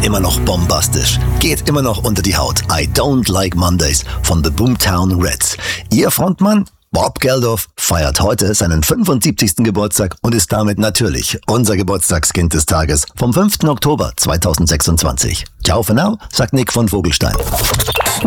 immer noch bombastisch. Geht immer noch unter die Haut. I Don't Like Mondays von The Boomtown Rats. Ihr Frontmann? Bob Geldof feiert heute seinen 75. Geburtstag und ist damit natürlich unser Geburtstagskind des Tages vom 5. Oktober 2026. Ciao for now, sagt Nick von Vogelstein.